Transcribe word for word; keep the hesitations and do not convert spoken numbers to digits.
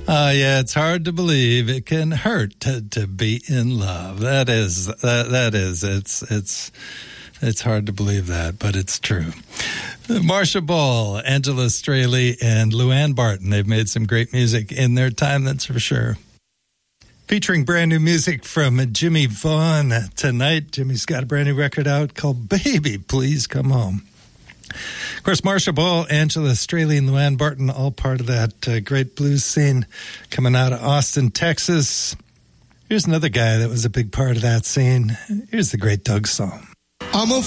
Uh, yeah, it's hard to believe it can hurt to, to be in love. That is, that, that is, it's, it's, it's hard to believe that, but it's true. Marsha Ball, Angela Straley, and Luann Barton, they've made some great music in their time, that's for sure. Featuring brand new music from Jimmy Vaughn tonight. Jimmy's got a brand new record out called Baby, Please Come Home. Of course, Marsha Ball, Angela Straley, and Luann Barton, all part of that uh, great blues scene coming out of Austin, Texas. Here's another guy that was a big part of that scene. Here's the great Doug song. I'm a